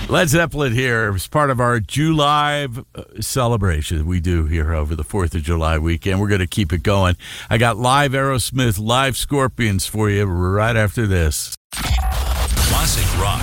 Led Zeppelin here as part of our July celebration we do here over the 4th of July weekend. We're going to keep it going. I got live Aerosmith, live Scorpions for you right after this. Classic Rock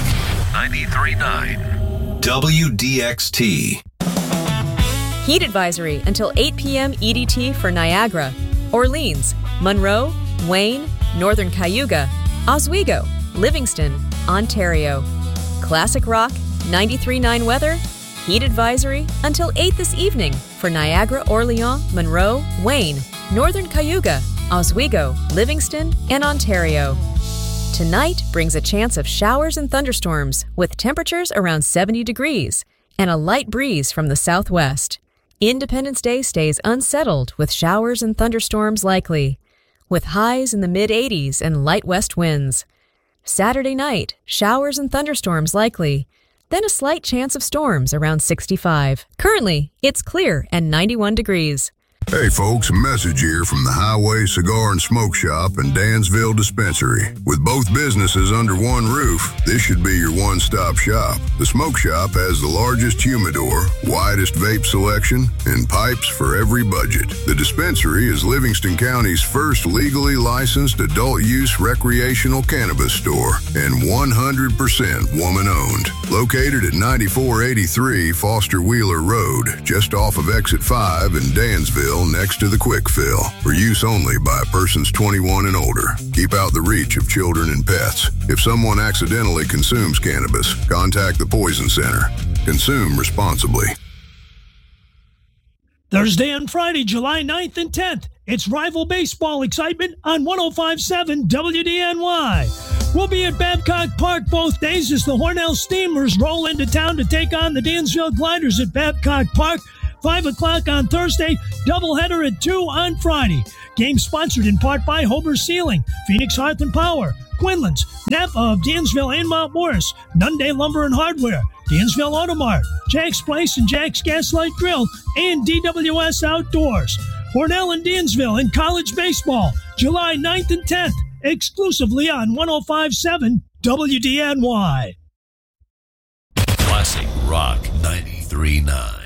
93.9 WDXT. Heat advisory until 8 p.m. EDT for Niagara, Orleans, Monroe, Wayne, Northern Cayuga, Oswego, Livingston, Ontario. Classic Rock 93.9 weather, heat advisory until 8 this evening for Niagara, Orleans, Monroe, Wayne, Northern Cayuga, Oswego, Livingston, and Ontario. Tonight brings a chance of showers and thunderstorms with temperatures around 70 degrees and a light breeze from the southwest. Independence Day stays unsettled with showers and thunderstorms likely, with highs in the mid-80s and light west winds. Saturday night, showers and thunderstorms likely, then a slight chance of storms around 65. Currently, it's clear and 91 degrees. Hey folks, a message here from the Highway Cigar and Smoke Shop and Dansville Dispensary. With both businesses under one roof, this should be your one-stop shop. The Smoke Shop has the largest humidor, widest vape selection, and pipes for every budget. The dispensary is Livingston County's first legally licensed adult-use recreational cannabis store and 100% woman-owned. Located at 9483 Foster Wheeler Road, just off of Exit 5 in Dansville, next to the Quick Fill. For use only by persons 21 and older. Keep out the reach of children and pets. If someone accidentally consumes cannabis, contact the Poison Center. Consume responsibly. Thursday and Friday, July 9th and 10th, it's rival baseball excitement on 105.7 WDNY. We'll be at Babcock Park both days as the Hornell Steamers roll into town to take on the Dansville Gliders at Babcock Park. 5 o'clock on Thursday, doubleheader at 2 on Friday. Game sponsored in part by Hober Sealing, Phoenix Hearth and Power, Quinlan's, Napa of Dansville and Mount Morris, Nunday Lumber and Hardware, Dansville Automart, Jack's Place and Jack's Gaslight Grill, and DWS Outdoors. Hornell and Dansville in college baseball, July 9th and 10th, exclusively on 105.7 WDNY. Classic Rock 93.9